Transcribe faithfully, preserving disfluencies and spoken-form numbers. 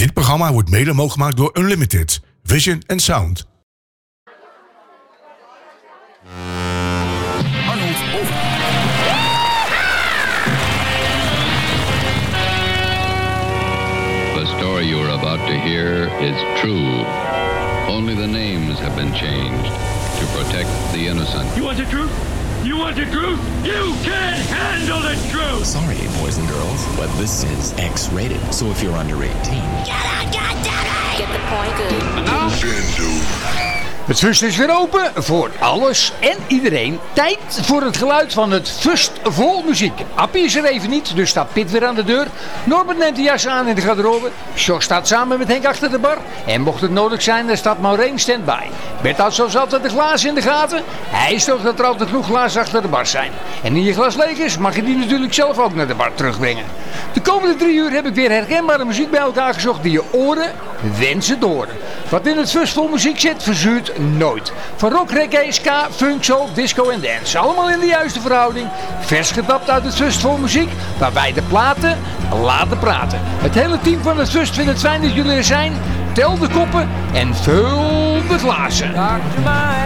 Dit programma wordt mede mogelijk gemaakt door Unlimited, Vision and Sound. Arnold over. The story you are about to hear is true. Only the names have been changed to protect the innocent. You want the truth? You want the truth? You can't handle the truth! Sorry, boys and girls, but this is X-rated. So if you're under eighteen... Get out, goddammit! Get the point good. And now? Het Fust is weer open voor alles en iedereen. Tijd voor het geluid van het Fust vol muziek. Appie is er even niet, dus staat Pit weer aan de deur. Norbert neemt de jas aan in de garderobe. Sjors staat samen met Henk achter de bar. En mocht het nodig zijn, dan staat Maureen stand-by. Bert houdt zoals altijd de glazen in de gaten. Hij zorgt dat er altijd genoeg glazen achter de bar zijn. En indien je glas leeg is, mag je die natuurlijk zelf ook naar de bar terugbrengen. De komende drie uur heb ik weer herkenbare muziek bij elkaar gezocht die je oren wensen te horen. Wat in het Fust vol muziek zit, verzuurt nooit. Van rock, reggae, ska, funk, soul, disco en dance. Allemaal in de juiste verhouding. Vers getapt uit het Fust vol muziek, waarbij de platen laten praten. Het hele team van het Fust vindt het fijn dat jullie er zijn. Tel de koppen en vul de glazen.